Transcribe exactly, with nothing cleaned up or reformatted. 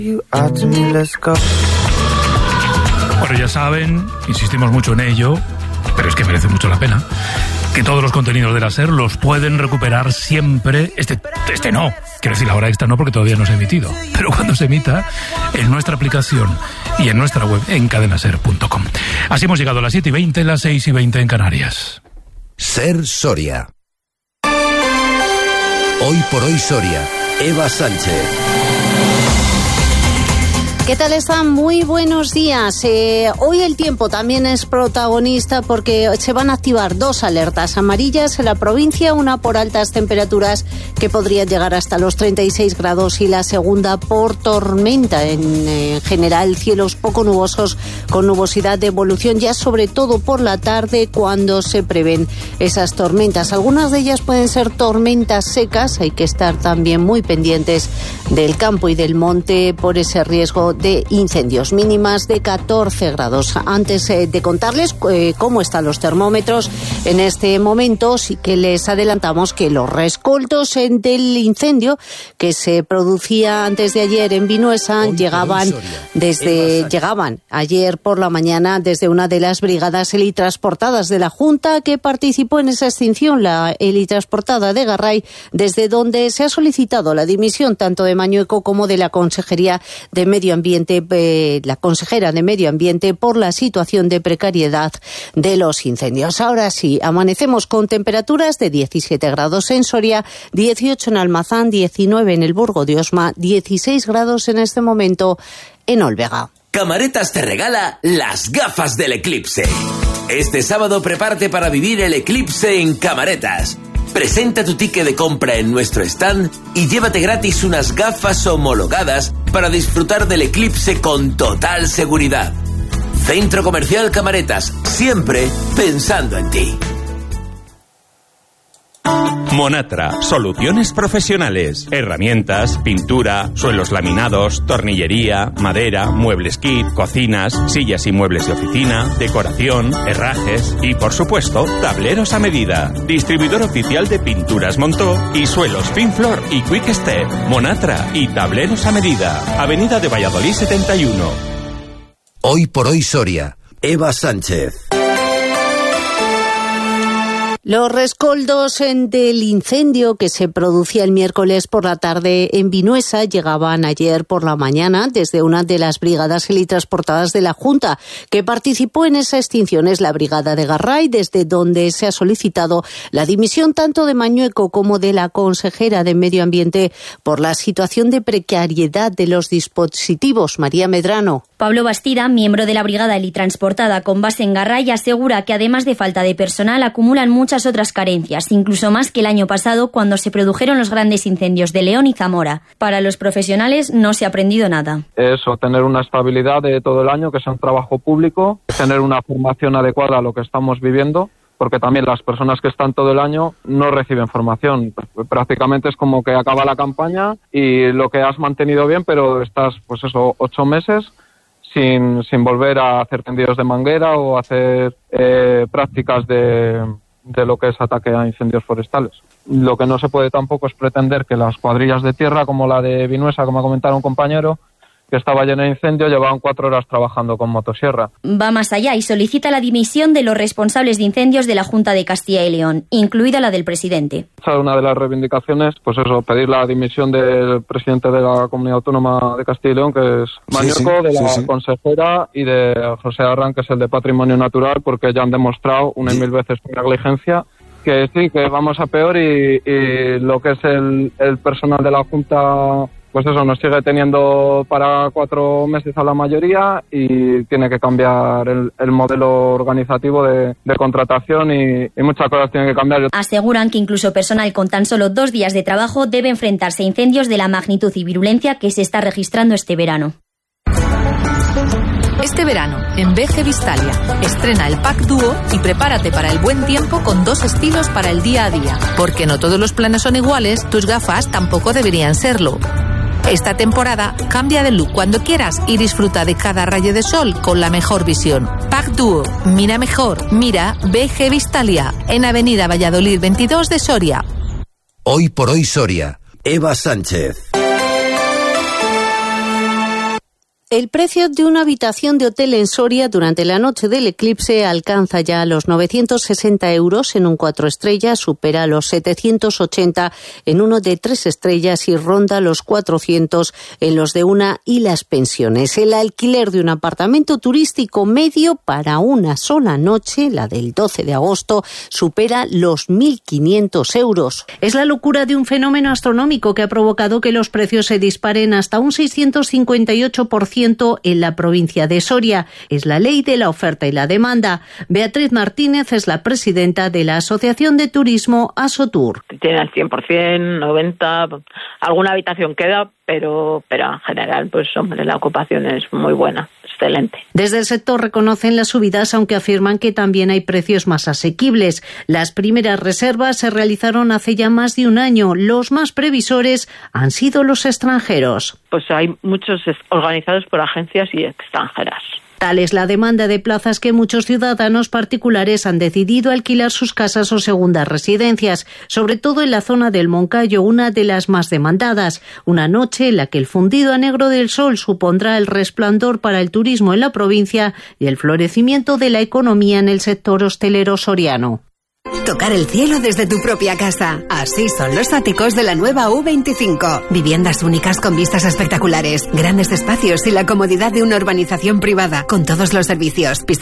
Bueno, ya saben, insistimos mucho en ello, pero es que merece mucho la pena, que todos los contenidos de la SER los pueden recuperar siempre. Este, este no, quiero decir, la hora extra no, porque todavía no se ha emitido, pero cuando se emita, en nuestra aplicación y en nuestra web, en cadena ser punto com. Así hemos llegado a las siete y veinte, las seis y veinte en Canarias. SER Soria. Hoy por hoy Soria. Eva Sánchez. ¿Qué tal están? Muy buenos días. Eh, hoy el tiempo también es protagonista porque se van a activar dos alertas amarillas en la provincia, una por altas temperaturas que podrían llegar hasta los treinta y seis grados y la segunda por tormenta. En eh, general, cielos poco nubosos con nubosidad de evolución ya sobre todo por la tarde cuando se prevén esas tormentas. Algunas de ellas pueden ser tormentas secas, hay que estar también muy pendientes del campo y del monte por ese riesgo de incendios, mínimas de catorce grados. Antes eh, de contarles eh, cómo están los termómetros en este momento, sí que les adelantamos que los rescoldos eh, del incendio que se producía antes de ayer en Vinuesa llegaban desde llegaban ayer por la mañana desde una de las brigadas helitransportadas de la Junta que participó en esa extinción, la helitransportada de Garray, desde donde se ha solicitado la dimisión tanto de Mañueco como de la Consejería de Medio Ambiente, eh, la consejera de Medio Ambiente, por la situación de precariedad de los incendios. Ahora sí, amanecemos con temperaturas de diecisiete grados en Soria, dieciocho en Almazán, diecinueve en el Burgo de Osma, dieciséis grados en este momento en Olvega. Camaretas te regala las gafas del eclipse. Este sábado prepárate para vivir el eclipse en Camaretas. Presenta tu ticket de compra en nuestro stand y llévate gratis unas gafas homologadas para disfrutar del eclipse con total seguridad. Centro Comercial Camaretas, siempre pensando en ti. Monatra, soluciones profesionales, herramientas, pintura, suelos laminados, tornillería, madera, muebles kit, cocinas, sillas y muebles de oficina, decoración, herrajes y, por supuesto, tableros a medida. Distribuidor oficial de pinturas Montó y suelos Pinflor y Quick Step. Monatra y tableros a medida. Avenida de Valladolid setenta y uno. Hoy por hoy Soria. Eva Sánchez. Los rescoldos del incendio que se producía el miércoles por la tarde en Vinuesa llegaban ayer por la mañana desde una de las brigadas helitransportadas de la Junta que participó en esa extinción. Es la brigada de Garray, desde donde se ha solicitado la dimisión tanto de Mañueco como de la consejera de Medio Ambiente por la situación de precariedad de los dispositivos. María Medrano. Pablo Bastida, miembro de la brigada helitransportada con base en Garray, asegura que además de falta de personal acumulan muchas otras carencias, incluso más que el año pasado cuando se produjeron los grandes incendios de León y Zamora. Para los profesionales no se ha aprendido nada. Eso, tener una estabilidad de todo el año, que sea un trabajo público, tener una formación adecuada a lo que estamos viviendo, porque también las personas que están todo el año no reciben formación. Prácticamente es como que acaba la campaña y lo que has mantenido bien, pero estás, pues eso, ocho meses sin, sin volver a hacer tendidos de manguera o hacer eh, prácticas de, de lo que es ataque a incendios forestales. Lo que no se puede tampoco es pretender que las cuadrillas de tierra, como la de Vinuesa, como ha comentado un compañero, que estaba llena de incendio, llevaban cuatro horas trabajando con motosierra. Va más allá y solicita la dimisión de los responsables de incendios de la Junta de Castilla y León, incluida la del presidente. Una de las reivindicaciones, pues eso, pedir la dimisión del presidente de la Comunidad Autónoma de Castilla y León, que es Mañueco, sí, sí, de la sí, sí. consejera, y de José Arran, que es el de Patrimonio Natural, porque ya han demostrado una y mil veces con negligencia que sí, que vamos a peor y, y lo que es el, el personal de la Junta, pues eso, nos sigue teniendo para cuatro meses a la mayoría y tiene que cambiar el, el modelo organizativo de, de contratación y, y muchas cosas tienen que cambiar. Aseguran que incluso personal con tan solo dos días de trabajo debe enfrentarse a incendios de la magnitud y virulencia que se está registrando este verano. Este verano, en B G Vistalia, estrena el Pack Dúo y prepárate para el buen tiempo con dos estilos para el día a día. Porque no todos los planos son iguales, tus gafas tampoco deberían serlo. Esta temporada, cambia de look cuando quieras y disfruta de cada rayo de sol con la mejor visión. Pack Dúo, mira mejor, mira B G Vistalia, en Avenida Valladolid veintidós de Soria. Hoy por hoy Soria, Eva Sánchez. El precio de una habitación de hotel en Soria durante la noche del eclipse alcanza ya los novecientos sesenta euros en un cuatro estrellas, supera los setecientos ochenta en uno de tres estrellas y ronda los cuatrocientos en los de una y las pensiones. El alquiler de un apartamento turístico medio para una sola noche, la del doce de agosto, supera los mil quinientos euros. Es la locura de un fenómeno astronómico que ha provocado que los precios se disparen hasta un seiscientos cincuenta y ocho por ciento en la provincia de Soria. Es la ley de la oferta y la demanda. Beatriz Martínez es la presidenta de la Asociación de Turismo Asotur. Tiene al cien por ciento, noventa por ciento, alguna habitación queda, pero, pero en general, pues hombre, la ocupación es muy buena, excelente. Desde el sector reconocen las subidas, aunque afirman que también hay precios más asequibles. Las primeras reservas se realizaron hace ya más de un año. Los más previsores han sido los extranjeros. Pues hay muchos organizados por agencias y extranjeras. Tal es la demanda de plazas que muchos ciudadanos particulares han decidido alquilar sus casas o segundas residencias, sobre todo en la zona del Moncayo, una de las más demandadas. Una noche en la que el fundido a negro del sol supondrá el resplandor para el turismo en la provincia y el florecimiento de la economía en el sector hostelero soriano. Tocar el cielo desde tu propia casa. Así son los áticos de la nueva U veinticinco. Viviendas únicas con vistas espectaculares, grandes espacios y la comodidad de una urbanización privada, con todos los servicios. Piscina